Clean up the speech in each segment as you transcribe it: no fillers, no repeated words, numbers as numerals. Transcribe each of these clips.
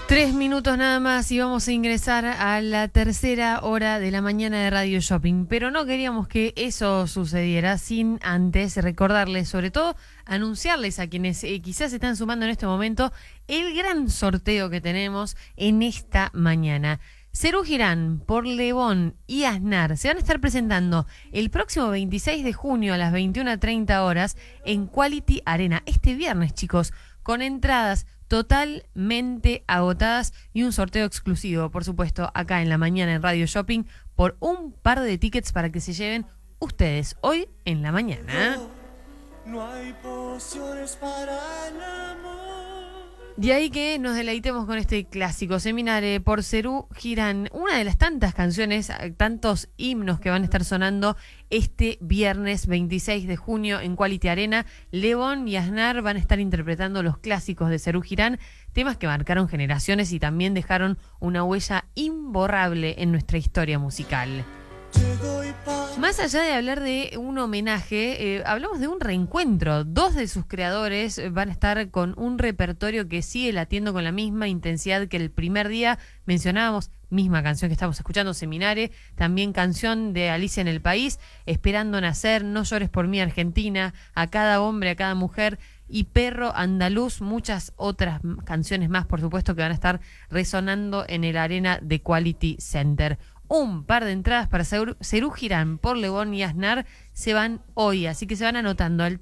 3 minutos nada más y vamos a ingresar a la tercera hora de la mañana de Radio Shopping. Pero no queríamos que eso sucediera sin antes recordarles, sobre todo anunciarles a quienes quizás se están sumando en este momento, el gran sorteo que tenemos en esta mañana. Serú Girán, por Lebón y Aznar se van a estar presentando el próximo 26 de junio a las 21:30 horas en Quality Arena. Este viernes, chicos, con entradas totalmente agotadas y un sorteo exclusivo, por supuesto, acá en la mañana en Radio Shopping por un par de tickets para que se lleven ustedes hoy en la mañana. No hay pociones para el amor. De ahí que nos deleitemos con este clásico Seminare por Serú Girán, una de las tantas canciones, tantos himnos que van a estar sonando este viernes 26 de junio en Quality Arena. Lebón y Aznar van a estar interpretando los clásicos de Serú Girán, temas que marcaron generaciones y también dejaron una huella imborrable en nuestra historia musical. Más allá de hablar de un homenaje, hablamos de un reencuentro. Dos de sus creadores van a estar con un repertorio que sigue latiendo con la misma intensidad que el primer día. Mencionábamos, misma canción que estamos escuchando, Seminare, también canción de Alicia en el País, Esperando Nacer, No llores por mí Argentina, A cada hombre, a cada mujer y Perro Andaluz, muchas otras canciones más, por supuesto, que van a estar resonando en el Arena de Quality Center. Un par de entradas para Serú Girán por Lebón y Aznar se van hoy, así que se van anotando al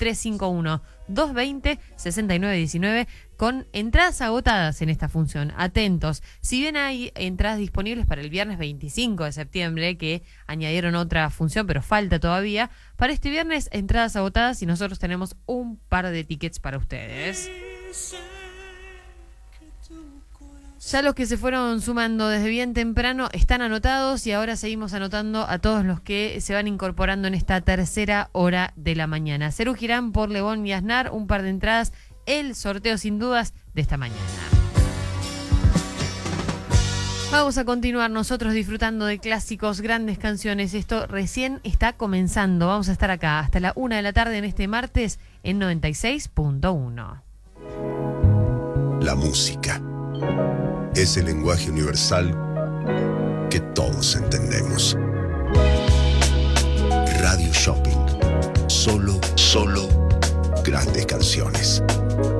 351-220-6919 con entradas agotadas en esta función. Atentos, si bien hay entradas disponibles para el viernes 25 de septiembre, que añadieron otra función, pero falta todavía, para este viernes entradas agotadas y nosotros tenemos un par de tickets para ustedes. Ya los que se fueron sumando desde bien temprano están anotados y ahora seguimos anotando a todos los que se van incorporando en esta tercera hora de la mañana. Serú Girán por Lebón y Aznar, un par de entradas, el sorteo sin dudas de esta mañana. Vamos a continuar nosotros disfrutando de clásicos, grandes canciones. Esto recién está comenzando. Vamos a estar acá hasta la 1 de la tarde en este martes en 96.1. La música es el lenguaje universal que todos entendemos. Radio Shopping. Solo grandes canciones.